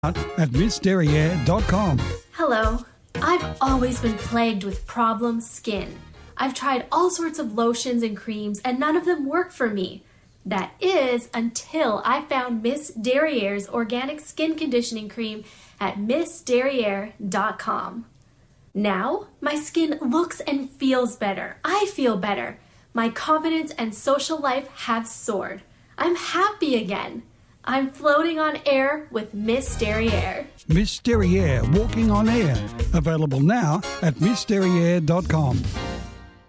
at MissDerriere.com. Hello. I've always been plagued with problem skin. I've tried all sorts of lotions and creams and none of them work for me. That is until I found Miss Derriere's organic skin conditioning cream at MissDerriere.com. Now, my skin looks and feels better. I feel better. My confidence and social life have soared. I'm happy again. I'm floating on air with Miss Derriere. Miss Derriere Walking on Air. Available now at MissDerriere.com.